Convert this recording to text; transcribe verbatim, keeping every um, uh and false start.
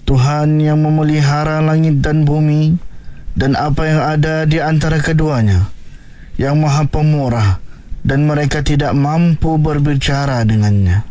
Tuhan yang memelihara langit dan bumi dan apa yang ada di antara keduanya, yang Maha Pemurah, dan mereka tidak mampu berbicara dengannya.